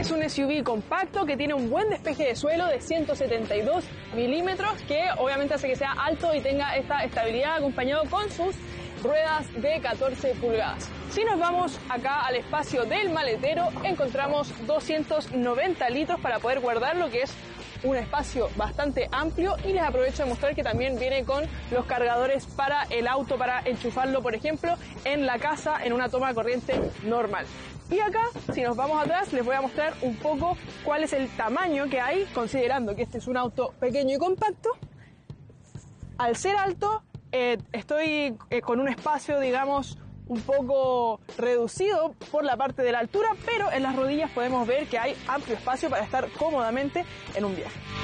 es un SUV compacto que tiene un buen despeje de suelo de 172 milímetros, que obviamente hace que sea alto y tenga esta estabilidad, acompañado con sus ruedas de 14 pulgadas. Si nos vamos acá al espacio del maletero, encontramos 290 litros para poder guardarlo, que es un espacio bastante amplio, y les aprovecho de mostrar que también viene con los cargadores para el auto, para enchufarlo, por ejemplo, en la casa, en una toma de corriente normal. Y acá, si nos vamos atrás, les voy a mostrar un poco cuál es el tamaño que hay, considerando que este es un auto pequeño y compacto. Al ser alto, estoy con un espacio, digamos, un poco reducido por la parte de la altura, pero en las rodillas podemos ver que hay amplio espacio para estar cómodamente en un viaje.